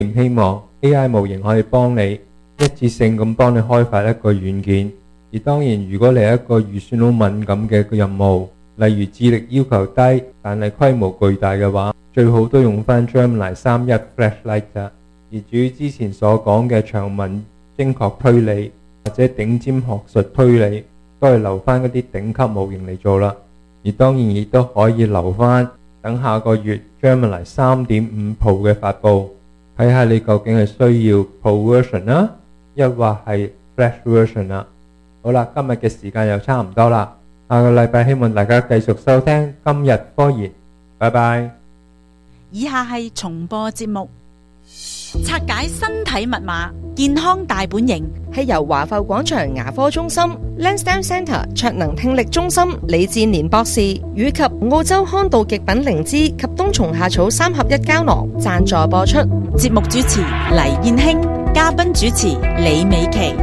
希望 AI 模型可以幫你一次性咁幫你開發一個軟件。而當然，如果你係一個預算好敏感嘅任務，例如智力要求低但係規模巨大嘅話，最好都用翻 Gemini 3.1 Flashlight 咋。而至於之前所講嘅長文精確推理或者頂尖學術推理，都係留翻嗰啲頂級模型嚟做啦。而當然亦都可以留翻等下個月 Gemini 3.5 Pro 嘅發布，睇下你究竟係需要 Pro version 啦，抑或係 Flash version 啦。好啦，今日嘅時間又差唔多啦，下個禮拜希望大家繼續收聽今日科研，拜拜。 以下係重播節目，拆解身體密碼，健康大本營， 係由華埠廣場牙科中心 Lansdowne Centre 卓能聽力中心李志年博士以及澳洲康道極品靈芝及冬蟲夏草3合1膠囊贊助播出。 節目主持黎燕卿，嘉賓主持李美琪。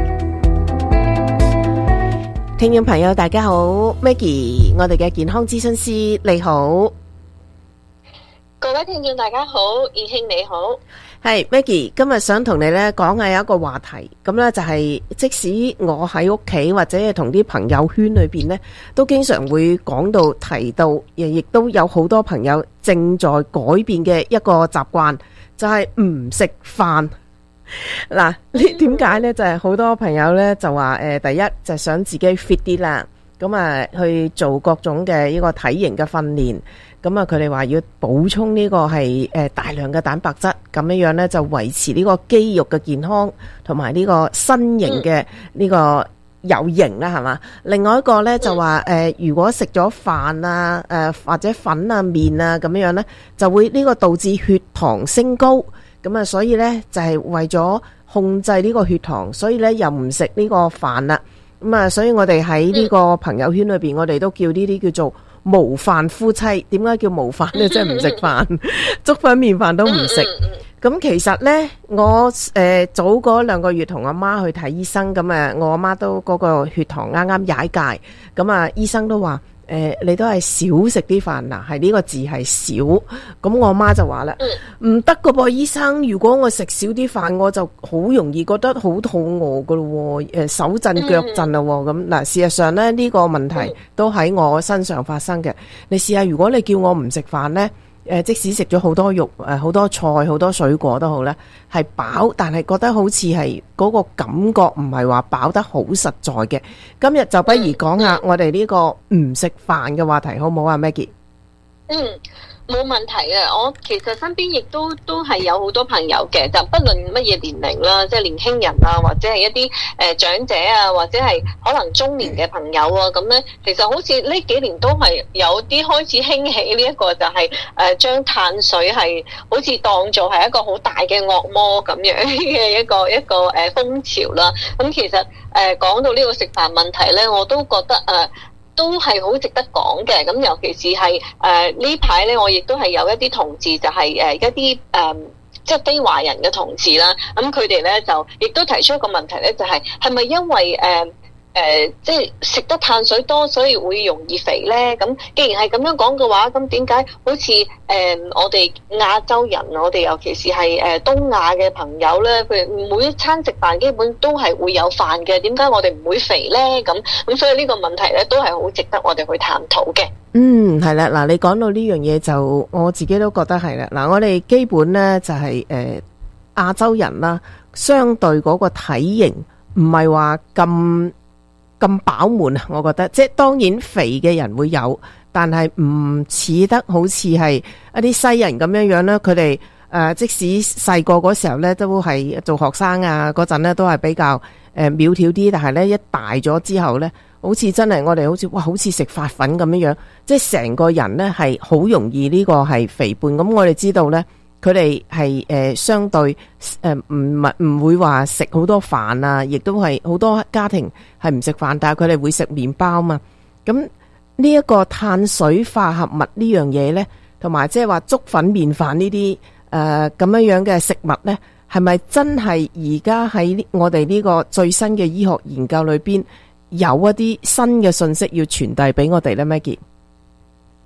聽眾朋友大家好， Maggie 我哋嘅健康諮詢師你好。 各位聽眾大家好，燕卿你好。 係 Maggie 今日想同你咧講下有一個話題，咁咧就係即使我喺屋企或者係同啲朋友圈裏邊咧，都經常會講到提到，亦都有好多朋友正在改變嘅一個習慣，就係唔食飯。嗱，點解呢？就係好多朋友呢，就話第一就想自己 fit 啲啦，咁啊去做各種嘅呢個體型嘅訓練，咁啊佢哋話要補充呢個係大量嘅蛋白質，咁樣呢就維持呢個肌肉嘅健康同埋呢個身形嘅呢個有型啦，係嘛？另外一個呢，就話如果食咗飯啊或者粉啊麵啊咁樣呢，就會呢個導致血糖升高。咁啊，所以呢，就係為咗控制呢個血糖，所以呢，又唔食呢個飯啦。咁啊，所以我哋喺呢個朋友圈裏邊，我哋都叫呢啲叫做無飯夫妻。點解叫無飯呢？即係唔食飯，粥粉麵飯都唔食。咁其實呢，我早嗰2個月同阿媽去睇醫生，咁啊，我阿媽都嗰個血糖啱啱踩界，咁啊，醫生都話。你都係少食啲飯嗱，係呢個字係少。咁我媽就話啦，唔得噶噃，醫生，如果我食少啲飯，我就好容易覺得好肚餓噶咯，手震腳震啦。咁嗱，事實上咧呢個問題都喺我身上發生嘅。你試下，如果你叫我唔食飯呢，即使食咗好多肉、好多菜、好多水果都好咧，係飽，但係覺得好似係嗰個感覺唔係話飽得好實在嘅。今日就不如講下我哋呢個唔食飯嘅話題，好唔好啊 Maggie？ 冇問題嘅，我其實身邊亦都係有好多朋友嘅，就不論乜嘢年齡啦，即係年輕人啊，或者係一啲長者啊，或者係可能中年嘅朋友啊，咁咧，其實好似呢幾年都係有啲開始興起呢一個就係將碳水係好似當做係一個好大嘅惡魔咁樣嘅一個風潮啦。咁其實講到呢個食飯問題咧，我都覺得都係好值得講嘅。咁尤其是係呢排咧，我亦都係有一啲同事就係一啲即係非華人嘅同事啦。咁佢哋咧就亦都提出一個問題咧，就係咪因為即係食得碳水多，所以會容易肥咧？咁既然係咁樣講嘅話，咁點解好似我哋亞洲人，我哋尤其是係東亞嘅朋友咧，佢每一餐食飯基本都係會有飯嘅，點解我哋唔會肥咧？咁所以呢個問題咧都係好值得我哋去探討嘅。 係啦，嗱，你講到呢樣嘢就我自己都覺得係啦。嗱，我哋基本咧就係亞洲人啦，相對嗰個體型唔係話咁飽滿啊，我覺得即係當然肥嘅人會有，但係唔似得好似係一啲西人咁樣樣啦。佢哋即使細個嗰時候咧，都係做學生啊嗰陣咧，都係比較苗條啲，但係咧一大咗之後咧，好似真係我哋好似食發粉咁樣樣，即係成個人咧係好容易呢個係肥胖。咁我哋知道咧，佢哋係相對唔會話食好多飯啊，亦都係好多家庭係唔食飯，但係佢哋會食麵包嘛。咁呢一個碳水化合物呢樣嘢呢，同埋即係話粥粉麵飯呢啲咁樣嘅食物呢，係咪真係而家喺我哋呢個最新嘅醫學研究裏邊有一啲新嘅信息要傳遞俾我哋呢？ Maggie？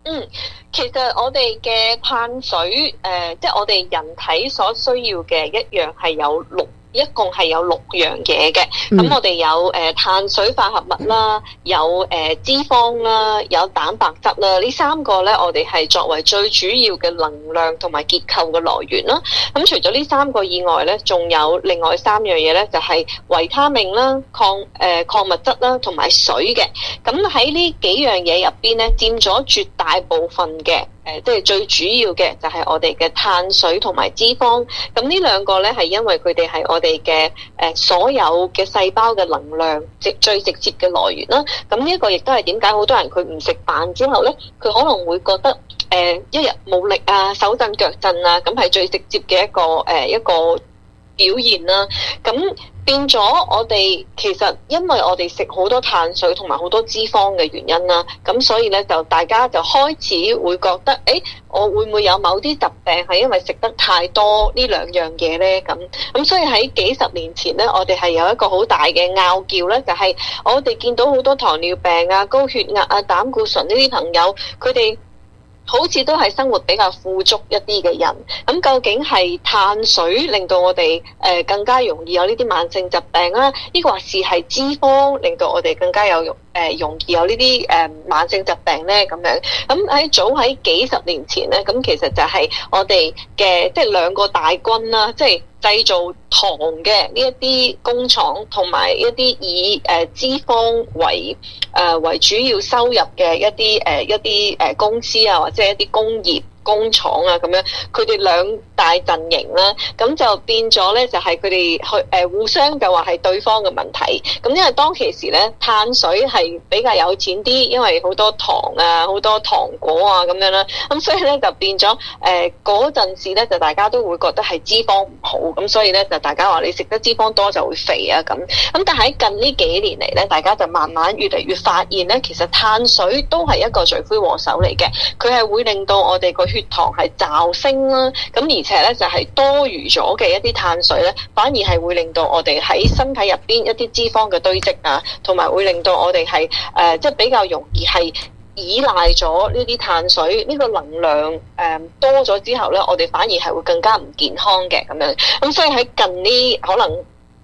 其實我哋嘅碳水，即係我哋人體所需要嘅一樣係一共係有6樣嘢嘅。咁我哋有碳水化合物啦，有脂肪啦，有蛋白質啦。呢3個咧，我哋係作為最主要嘅能量同埋結構嘅來源啦。咁除咗呢3個以外咧，仲有另外3樣嘢咧，就係維他命啦、礦物質啦，同埋水嘅。咁喺呢幾樣嘢入邊咧，佔咗絕大部分嘅。即係最主要嘅就係我哋嘅碳水同埋脂肪，咁呢2個咧係因為佢哋係我哋嘅所有嘅細胞嘅能量最直接嘅來源啦。咁呢一個亦都係點解好多人佢唔食飯之後咧，佢可能會覺得一日冇力啊、手震腳震啊，咁係最直接嘅一個表現啦。咁變咗我哋其實因為我哋食好多碳水同埋好多脂肪嘅原因啦，咁所以咧就大家就開始會覺得，我會唔會有某啲疾病係因為食得太多呢2樣嘢咧？咁所以喺幾十年前咧，我哋係有一個好大嘅拗撬咧，就係我哋見到好多糖尿病啊、高血壓啊、膽固醇呢啲朋友，佢哋好似都係生活比較富足一啲嘅人，咁究竟係碳水令到我哋更加容易有呢啲慢性疾病啦？呢個係脂肪令到我哋更加容易有呢啲慢性疾病咧？咁樣咁早喺幾十年前咧，咁其實就係我哋嘅即係2個大軍啦，即係製造糖嘅呢一啲工廠，同埋一啲以脂肪為主要收入嘅一啲公司啊，或者一啲工廠啊，咁樣佢哋2大陣營啦，咁就變咗咧，就係佢哋去互相就話係對方嘅問題。咁因為當其時咧，碳水係比較有錢啲，因為好多糖啊、好多糖果啊咁樣啦，咁所以咧就變咗嗰陣時咧，就大家都會覺得係脂肪唔好，咁所以咧就大家話你食得脂肪多就會肥啊咁。咁但係喺近呢幾年嚟咧，大家就慢慢越嚟越發現咧，其實碳水都係一個罪魁禍首嚟嘅，佢係會令到我哋個血糖係驟升啦，咁而且咧就係多餘咗嘅一啲碳水咧，反而係會令到我哋喺身體入邊一啲脂肪嘅堆積啊，同埋會令到我哋係即係比較容易係依賴咗呢啲碳水，呢個能量多咗之後咧，我哋反而係會更加唔健康嘅咁樣。咁所以喺近呢可能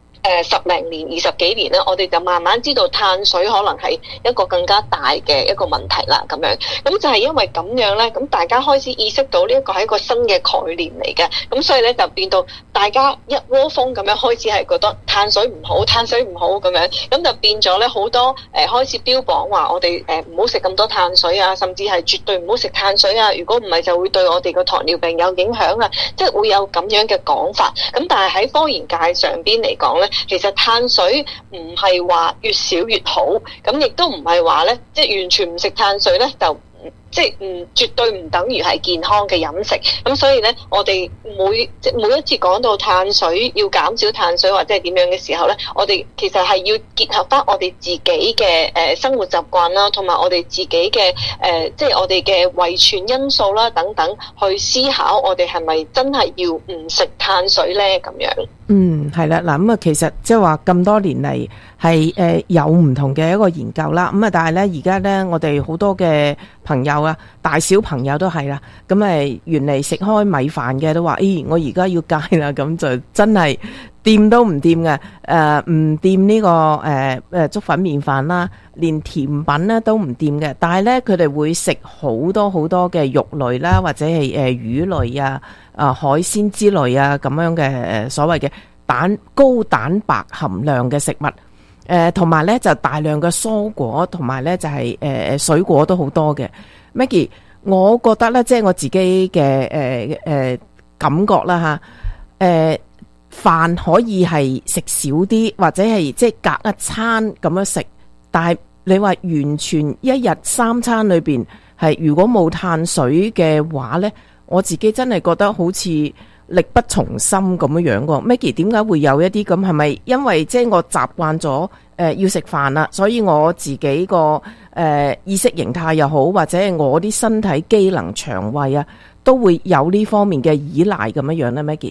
10零年、20幾年咧，我哋就慢慢知道碳水可能係一個更加大嘅一個問題啦，咁樣。咁就係因為咁樣咧，咁大家開始意識到呢一個係一個新嘅概念嚟嘅，咁所以咧就變到大家一窩蜂咁樣開始係覺得碳水唔好咁樣，咁就變咗咧好多開始標榜話我哋唔好食咁多碳水啊，甚至係絕對唔好食碳水啊，如果唔係就會對我哋個糖尿病有影響啊，即係會有咁樣嘅講法。咁但係喺科研界上邊嚟講咧，其實碳水唔係話越少越好，咁亦都唔係話咧，即係完全唔食碳水咧就即係絕對唔等於係健康嘅飲食。咁所以咧，我哋每一次講到碳水要減少碳水或者係點樣嘅時候咧，我哋其實係要結合翻我哋自己嘅生活習慣啦，同埋我哋自己嘅即係我哋嘅遺傳因素啦等等，去思考我哋係咪真係要唔食碳水咧咁樣。 係啦，嗱咁啊，其實即係話咁多年嚟係有唔同嘅一個研究啦，咁啊，但係咧而家咧我哋好多嘅朋友啊，大小朋友都係啦，咁原嚟食開米飯嘅都話，我而家要戒啦，咁就真係掂都唔掂嘅，唔掂呢個粥粉麵飯啦，連甜品咧都唔掂嘅，但係咧佢哋會食好多好多嘅肉類啦，或者係魚類啊、海鮮之類啊咁樣嘅所謂嘅高蛋白含量嘅食物。同埋咧就大量嘅蔬果，同埋咧就係水果都好多嘅。Maggie， 我覺得咧即係我自己嘅感覺啦嚇，飯可以係食少啲，或者係即係隔一餐咁樣食，但係你話完全一日3餐裏邊係如果冇碳水嘅話咧，我自己真係覺得好似力不從心咁樣喎。Maggie， 點解會有一啲咁？係咪因為即係我習慣咗要食飯啦，所以我自己個意識形態又好，或者係我啲身體機能、腸胃啊，都會有呢方面嘅依賴咁樣咧？Maggie，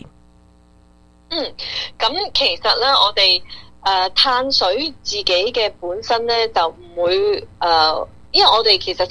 咁其實咧，我哋碳水自己嘅本身咧就唔會因為我哋其實真係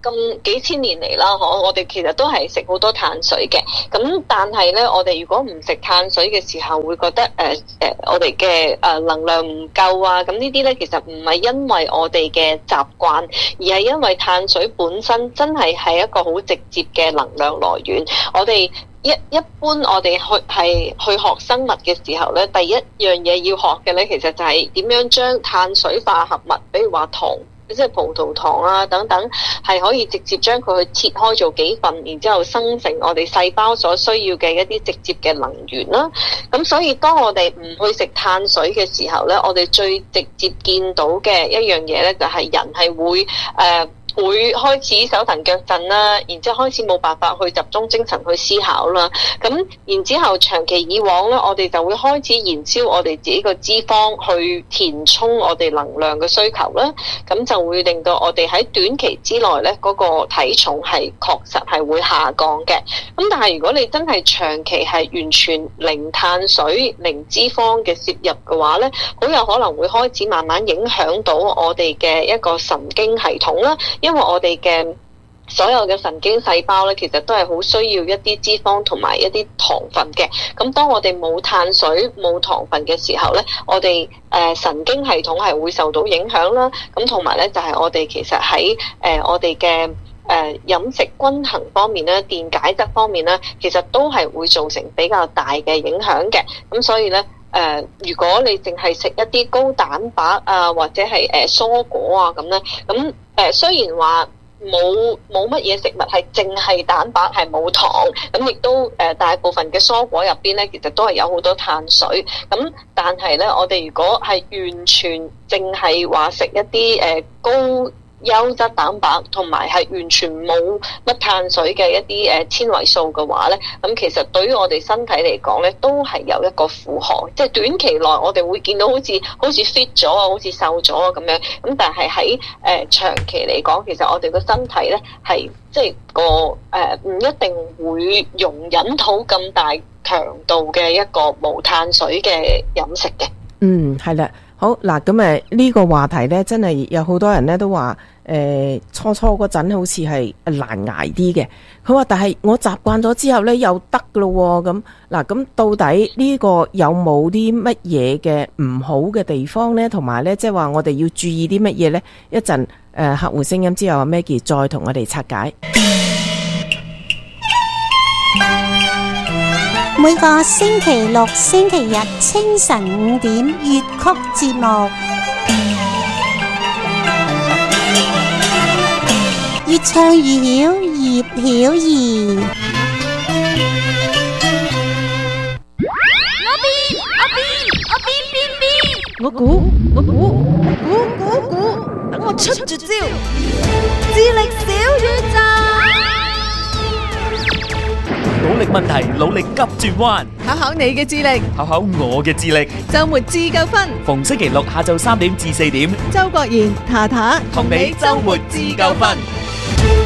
咁幾千年嚟啦，我哋其實都係食好多碳水嘅。咁但係咧，我哋如果唔食碳水嘅時候，會覺得我哋嘅能量唔夠啊。咁呢啲咧，其實唔係因為我哋嘅習慣，而係因為碳水本身真係一個好直接嘅能量來源。我哋一般我哋去學生物嘅時候咧，第一樣嘢要學嘅咧，其實就係點樣將碳水化合物，比如話糖，即係葡萄糖啊等等，係可以直接將佢去切開做幾份，然之後生成我哋細胞所需要嘅一啲直接嘅能源啦。咁所以當我哋唔去食碳水嘅時候咧，我哋最直接見到嘅一樣嘢咧，就係人係會開始手騰腳震啦，然之後開始冇辦法去集中精神去思考啦。咁然之後長期以往咧，我哋就會開始燃燒我哋自己個脂肪去填充我哋能量嘅需求啦。咁就會令到我哋喺短期之內咧，嗰個體重係確實係會下降嘅。咁但係如果你真係長期係完全零碳水、零脂肪嘅攝入嘅話咧，好有可能會開始慢慢影響到我哋嘅一個神經系統啦。因為我哋嘅所有嘅神經細胞咧，其實都係好需要一啲脂肪同埋一啲糖分嘅。咁當我哋冇碳水、冇糖分嘅時候咧，我哋神經系統係會受到影響啦。咁同埋咧，就係我哋其實喺我哋嘅飲食均衡方面咧、電解質方面咧，其實都係會造成比較大嘅影響嘅。咁所以咧，如果你淨係食一啲高蛋白啊，或者係蔬果啊咁咧，咁雖然話冇乜嘢食物係淨係蛋白係冇糖，咁亦都大部分嘅蔬果入邊咧，其實都係有好多碳水。咁但係咧，我哋如果係完全淨係話食一啲高優質蛋白同埋係完全冇乜碳水嘅一啲纖維素嘅話咧，咁其實對於我哋身體嚟講咧，都係有一個負荷。即係短期內我哋會見到好似 fit 咗啊，好似瘦咗啊咁樣。咁但係喺長期嚟講，其實我哋個身體咧係即係唔一定會容忍到咁大強度嘅一個無碳水嘅飲食嘅。 係啦。好嗱，咁呢個話題咧，真係有好多人咧都話，初嗰陣好似係難捱啲嘅。佢話，但係我習慣咗之後咧，又得噶咯。咁嗱，咁到底呢個有冇啲乜嘢嘅唔好嘅地方咧？同埋咧，即係話我哋要注意啲乜嘢咧？一陣客戶聲音之後，Maggie 再同我哋拆解。 每個星期六、星期日清晨5點粵曲節目，越唱越曉，葉曉儀。 我估，等我出絕招，智力小宇宙。 努力問題，努力急轉彎， 考考你嘅智力， 考考我嘅智力。 周末自救分， 逢星期六下晝3點至4點， 周國賢、塔塔同你周末自救分。